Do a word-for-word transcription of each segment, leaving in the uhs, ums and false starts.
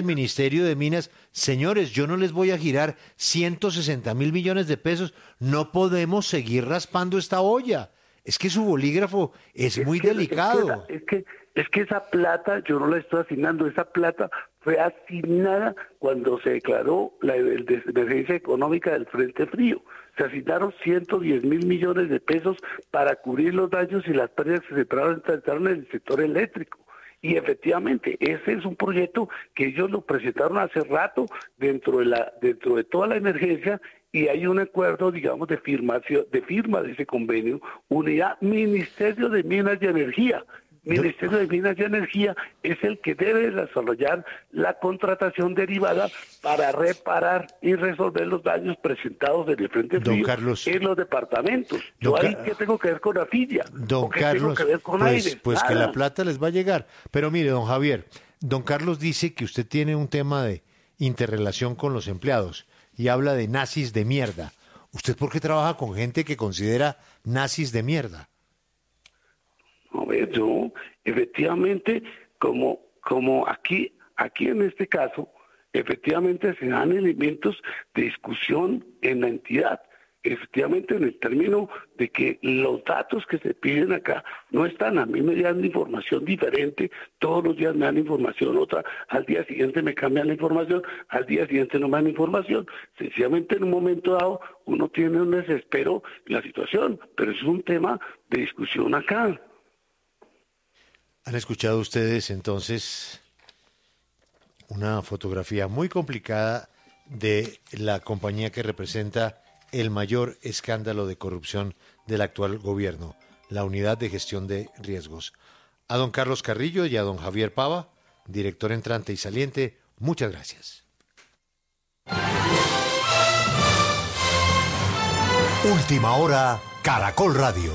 Ministerio de Minas, señores, yo no les voy a girar ciento sesenta mil millones de pesos, no podemos seguir raspando esta olla. Es que su bolígrafo es, es muy que, delicado. Es que, es, que, es que esa plata, yo no la estoy asignando, esa plata fue asignada cuando se declaró la emergencia económica del Frente Frío. Se asignaron ciento diez mil millones de pesos para cubrir los daños y las pérdidas que se presentaron en el sector eléctrico. Y efectivamente, ese es un proyecto que ellos lo presentaron hace rato dentro de la dentro de toda la emergencia, y hay un acuerdo, digamos, de firmación, de firma de ese convenio, unidad Ministerio de Minas y Energía. Ministerio de Minas y Energía es el que debe desarrollar la contratación derivada para reparar y resolver los daños presentados en el Frente Frío Carlos, en los departamentos. Yo ahí, ¿qué tengo que ver con Afilla? Don Carlos, tengo que ver con pues, Aires? pues que la plata les va a llegar. Pero mire, don Javier, don Carlos dice que usted tiene un tema de interrelación con los empleados y habla de nazis de mierda. ¿Usted por qué trabaja con gente que considera nazis de mierda? A ver, yo, efectivamente, como, como aquí, aquí en este caso, efectivamente se dan elementos de discusión en la entidad. Efectivamente, en el término de que los datos que se piden acá no están, a mí me dan información diferente, todos los días me dan información otra, al día siguiente me cambian la información, al día siguiente no me dan información. Sencillamente en un momento dado uno tiene un desespero en la situación, pero es un tema de discusión acá. ¿Han escuchado ustedes entonces una fotografía muy complicada de la compañía que representa el mayor escándalo de corrupción del actual gobierno, la Unidad de Gestión de Riesgos? A don Carlos Carrillo y a don Javier Pava, director entrante y saliente, muchas gracias. Última hora, Caracol Radio.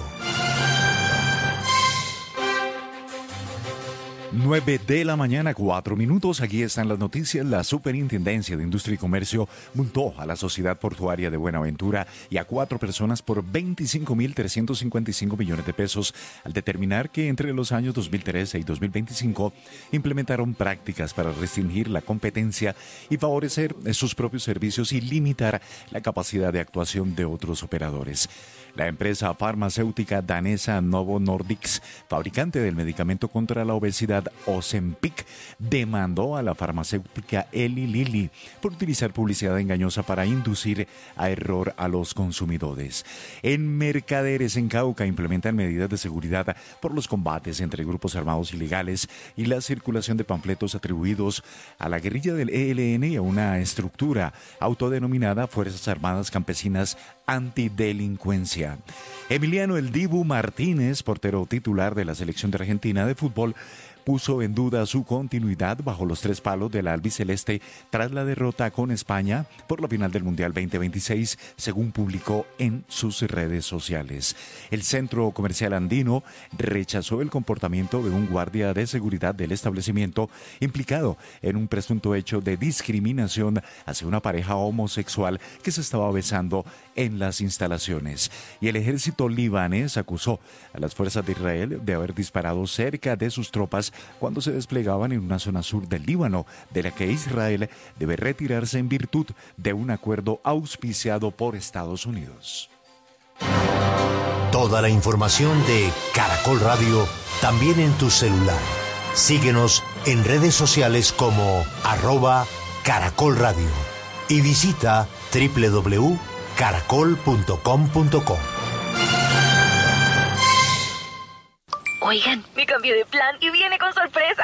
nueve de la mañana, cuatro minutos. Aquí están las noticias. La Superintendencia de Industria y Comercio multó a la Sociedad Portuaria de Buenaventura y a cuatro personas por veinticinco mil trescientos cincuenta y cinco millones de pesos al determinar que entre los años dos mil trece y dos mil veinticinco implementaron prácticas para restringir la competencia y favorecer sus propios servicios y limitar la capacidad de actuación de otros operadores. La empresa farmacéutica danesa Novo Nordisk, fabricante del medicamento contra la obesidad Ozempic, demandó a la farmacéutica Eli Lilly por utilizar publicidad engañosa para inducir a error a los consumidores. En Mercaderes, en Cauca, implementan medidas de seguridad por los combates entre grupos armados ilegales y la circulación de panfletos atribuidos a la guerrilla del E L N y a una estructura autodenominada Fuerzas Armadas Campesinas Antidelincuencia. Emiliano El Dibu Martínez, portero titular de la selección de Argentina de fútbol, puso en duda su continuidad bajo los tres palos de la albiceleste tras la derrota con España por la final del Mundial veinte veintiséis, según publicó en sus redes sociales. El Centro Comercial Andino rechazó el comportamiento de un guardia de seguridad del establecimiento implicado en un presunto hecho de discriminación hacia una pareja homosexual que se estaba besando en las instalaciones. Y el ejército libanés acusó a las fuerzas de Israel de haber disparado cerca de sus tropas cuando se desplegaban en una zona sur del Líbano, de la que Israel debe retirarse en virtud de un acuerdo auspiciado por Estados Unidos. Toda la información de Caracol Radio también en tu celular. Síguenos en redes sociales como arroba Caracol Radio y visita doble u doble u doble u punto caracol punto com punto co. Oigan, me cambié de plan y viene con sorpresa.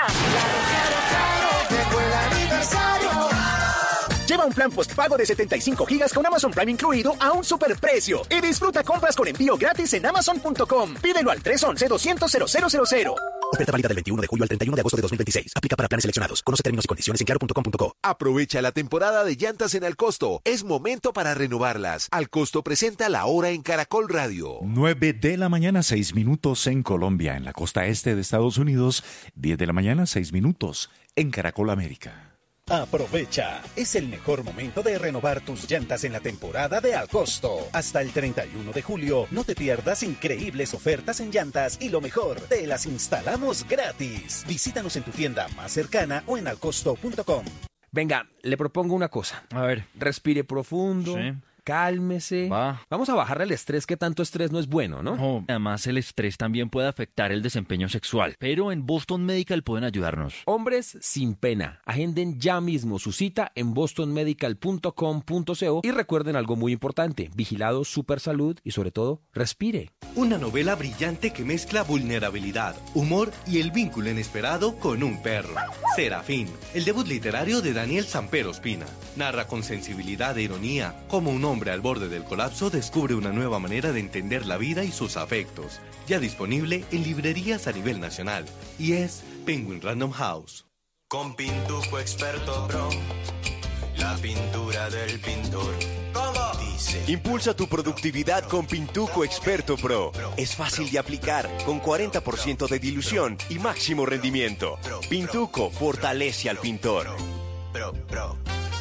Lleva un plan postpago de setenta y cinco gigas con Amazon Prime incluido a un superprecio y disfruta compras con envío gratis en amazon punto com. Pídelo al tres once, doscientos, cero cero cero cero. Oferta válida del veintiuno de julio al treinta y uno de agosto de dos mil veintiséis. Aplica para planes seleccionados. Conoce términos y condiciones en claro punto com punto co. Aprovecha la temporada de llantas en Alcosto. Es momento para renovarlas. Alcosto presenta La Hora en Caracol Radio. nueve de la mañana, seis minutos en Colombia, en la costa este de Estados Unidos. diez de la mañana, seis minutos en Caracol América. Aprovecha, es el mejor momento de renovar tus llantas en la temporada de Alcosto. Hasta el treinta y uno de julio, no te pierdas increíbles ofertas en llantas y lo mejor, te las instalamos gratis. Visítanos en tu tienda más cercana o en alcosto punto com. Venga, le propongo una cosa. A ver. Respire profundo. Sí. Cálmese. Va. Vamos a bajarle el estrés, que tanto estrés no es bueno, ¿no? No, además el estrés también puede afectar el desempeño sexual. Pero en Boston Medical pueden ayudarnos. Hombres sin pena. Agenden ya mismo su cita en boston medical punto com punto co y recuerden algo muy importante. Vigilado Supersalud y sobre todo, respire. Una novela brillante que mezcla vulnerabilidad, humor y el vínculo inesperado con un perro. Serafín, el debut literario de Daniel Samper Ospina. Narra con sensibilidad e ironía cómo un hombre al borde del colapso descubre una nueva manera de entender la vida y sus afectos. Ya disponible en librerías a nivel nacional. Y es Penguin Random House. Con Pintuco Experto Pro, la pintura del pintor. ¿Cómo? Dice. Impulsa tu productividad con Pintuco Experto Pro. Es fácil de aplicar, con cuarenta por ciento de dilución y máximo rendimiento. Pintuco fortalece al pintor. Pro, pro, pro.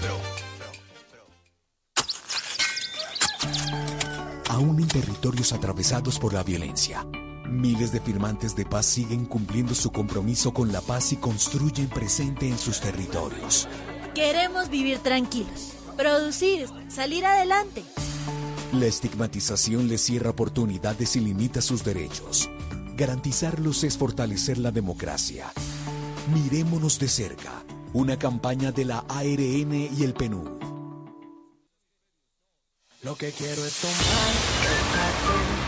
Aún en territorios atravesados por la violencia, miles de firmantes de paz siguen cumpliendo su compromiso con la paz y construyen presente en sus territorios. Queremos vivir tranquilos, producir, salir adelante. La estigmatización les cierra oportunidades y limita sus derechos. Garantizarlos es fortalecer la democracia. Mirémonos de cerca. Una campaña de la A R N y el P N U D. Lo que quiero es tomar café.